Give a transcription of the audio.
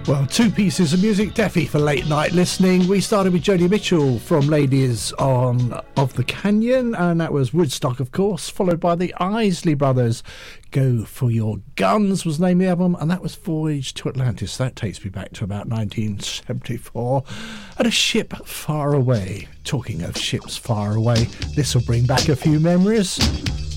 Well, two pieces of music, definitely for late night listening. We started with Joni Mitchell from Ladies of the Canyon, and that was Woodstock, of course, followed by the Isley Brothers. Go for Your Guns was the name of the album, and that was Voyage to Atlantis. That takes me back to about 1974. And A Ship Far Away. Talking of ships far away, this will bring back a few memories.